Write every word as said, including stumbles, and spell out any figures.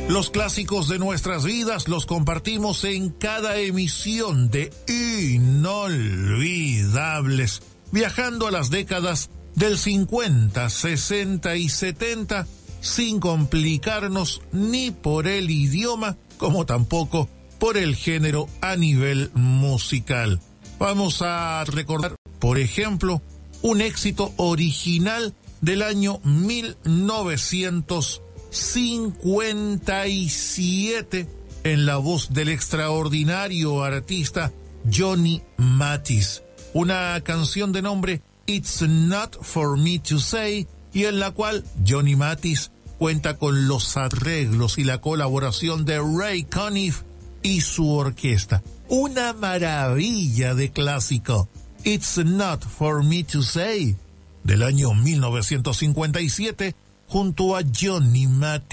Los clásicos de nuestras vidas los compartimos en cada emisión de Inolvidables, viajando a las décadas del cincuenta, sesenta y setenta, sin complicarnos ni por el idioma, como tampoco por el género a nivel musical. Vamos a recordar, por ejemplo, un éxito original del año mil novecientos cincuenta y siete en la voz del extraordinario artista Johnny Mathis, una canción de nombre It's Not For Me To Say, y en la cual Johnny Mathis cuenta con los arreglos y la colaboración de Ray Conniff y su orquesta. Una maravilla de clásico, It's Not For Me To Say, del año mil novecientos cincuenta y siete, junto a Johnny Mathis.